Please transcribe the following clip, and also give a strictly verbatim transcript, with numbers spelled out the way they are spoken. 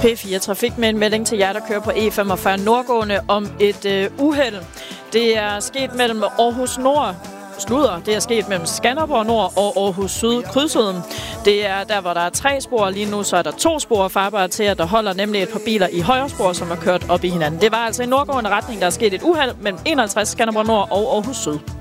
P fire Trafik med en melding til jer, der kører på E femogfyrre nordgående om et øh, uheld. Det er sket mellem Aarhus Nord, sluder, det er sket mellem Skanderborg Nord og Aarhus Syd krydset. Det er der, hvor der er tre spor. Lige nu så er der to spor farbare til, at der holder nemlig et par biler i højre spor, som er kørt op i hinanden. Det var altså i nordgående retning, der er sket et uheld mellem enoghalvtreds Skanderborg Nord og Aarhus Syd.